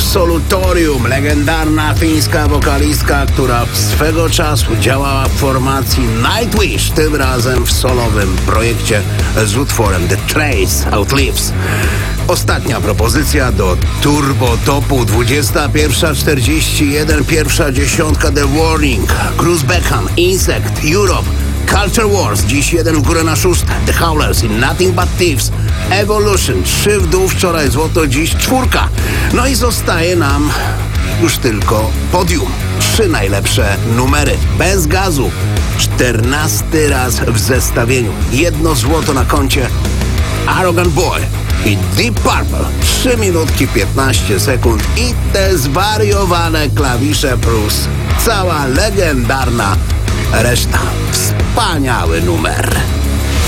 Absolutorium, legendarna fińska wokalistka, która swego czasu działała w formacji Nightwish, tym razem w solowym projekcie z utworem The Trace Outlives. Ostatnia propozycja do Turbo Topu 21:41, pierwsza dziesiątka The Warning, Cruz Beckham, Insect, Europe, Culture Wars, dziś jeden w górę na szóste, The Howlers i Nothing But Thieves, Evolution, 3 w dół, wczoraj złoto, dziś 4. No i zostaje nam już tylko podium. 3 najlepsze numery, bez gazu, 14 raz w zestawieniu, 1 złoto na koncie, Arrogant Boy i Deep Purple, 3 minutki 15 sekund i te zwariowane klawisze plus cała legendarna reszta. Wspaniały numer.